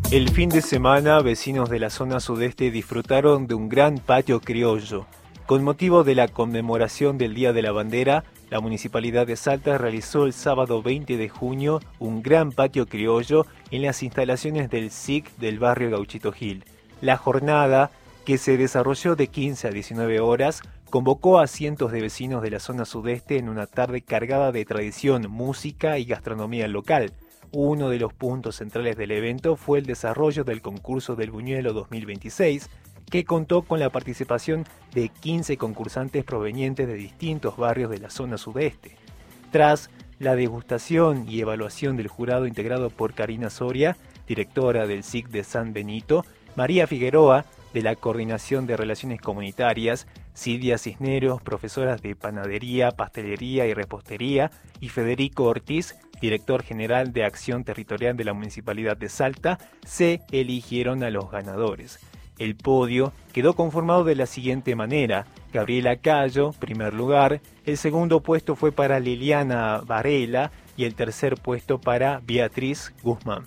El fin de semana, vecinos de la zona sudeste disfrutaron de un gran patio criollo. Con motivo de la conmemoración del Día de la Bandera, la Municipalidad de Salta realizó el sábado 20 de junio un gran patio criollo en las instalaciones del SIC del barrio Gauchito Gil. La jornada, que se desarrolló de 15 a 19 horas, convocó a cientos de vecinos de la zona sudeste en una tarde cargada de tradición, música y gastronomía local. Uno de los puntos centrales del evento fue el desarrollo del concurso del Buñuelo 2026, que contó con la participación de 15 concursantes provenientes de distintos barrios de la zona sudeste. Tras la degustación y evaluación del jurado integrado por Karina Soria, directora del SIC de San Benito, María Figueroa, de la Coordinación de Relaciones Comunitarias, Silvia Cisneros, profesoras de Panadería, Pastelería y Repostería, y Federico Ortiz, director general de Acción Territorial de la Municipalidad de Salta, se eligieron a los ganadores. El podio quedó conformado de la siguiente manera: Gabriela Cayo, primer lugar, el segundo puesto fue para Liliana Varela y el tercer puesto para Beatriz Guzmán.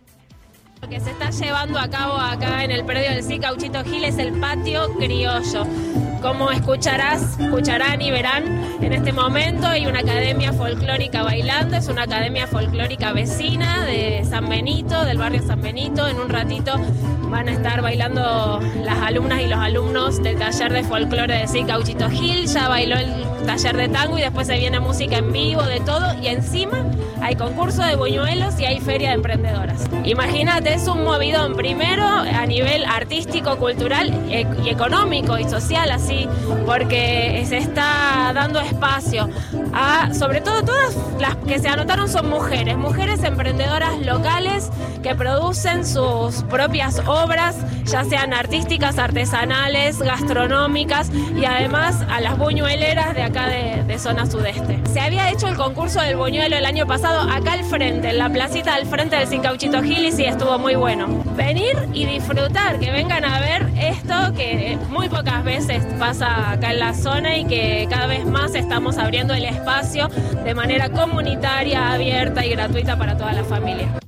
Lo que se está llevando a cabo acá en el predio del SIC Gauchito Gil es el patio criollo. Como escucharán y verán, en este momento hay una academia folclórica bailando, es una academia folclórica vecina de San Benito, del barrio San Benito. En un ratito van a estar bailando las alumnas y los alumnos del taller de folclore de SIC Gauchito Gil. Ya bailó el taller de tango y después se viene música en vivo, de todo, y encima hay concurso de buñuelos y hay feria de emprendedoras. Imagínate, es un movidón, primero a nivel artístico, cultural y económico y social, así, porque se está dando espacio a, sobre todo, todas las que se anotaron son mujeres emprendedoras locales que producen sus propias obras, ya sean artísticas, artesanales, gastronómicas, y además a las buñueleras de acá de zona sudeste. Se había hecho el concurso del buñuelo el año pasado acá al frente, en la placita al frente del SIC Gauchito Gil, y sí, estuvo muy bueno. Venir y disfrutar, que vengan a ver esto que muy pocas veces pasa acá en la zona y que cada vez más estamos abriendo el espacio de manera comunitaria, abierta y gratuita para toda la familia.